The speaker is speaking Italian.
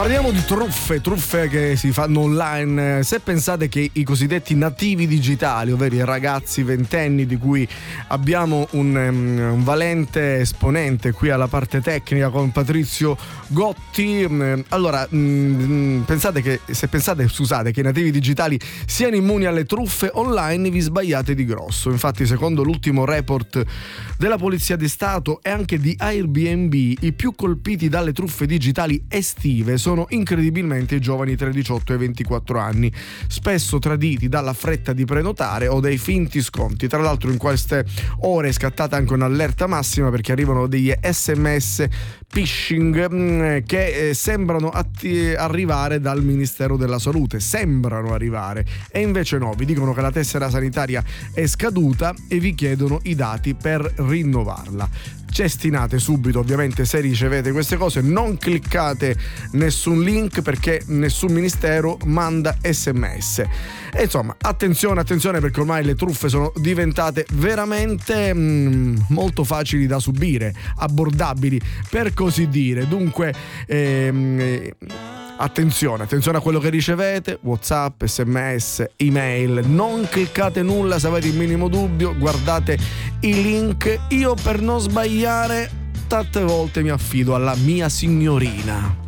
Parliamo di truffe che si fanno online. Se pensate che i cosiddetti nativi digitali, ovvero i ragazzi ventenni di cui abbiamo un valente esponente qui alla parte tecnica con Patrizio Gotti, allora pensate che i nativi digitali siano immuni alle truffe online, vi sbagliate di grosso. Infatti, secondo l'ultimo report della Polizia di Stato e anche di Airbnb, i più colpiti dalle truffe digitali estive sono incredibilmente i giovani tra i 18 e i 24 anni, spesso traditi dalla fretta di prenotare o dai finti sconti. Tra l'altro in queste ore è scattata anche un'allerta massima perché arrivano degli SMS phishing che sembrano arrivare dal Ministero della Salute, sembrano arrivare e invece no, vi dicono che la tessera sanitaria è scaduta e vi chiedono i dati per rinnovarla. Cestinate subito, ovviamente, se ricevete queste cose, non cliccate nessun link perché nessun ministero manda SMS. E insomma, attenzione perché ormai le truffe sono diventate veramente molto facili da subire, abbordabili per così dire. Dunque attenzione a quello che ricevete, WhatsApp, SMS, email, non cliccate nulla. Se avete il minimo dubbio, guardate i link. Io, per non sbagliare, tante volte mi affido alla mia signorina.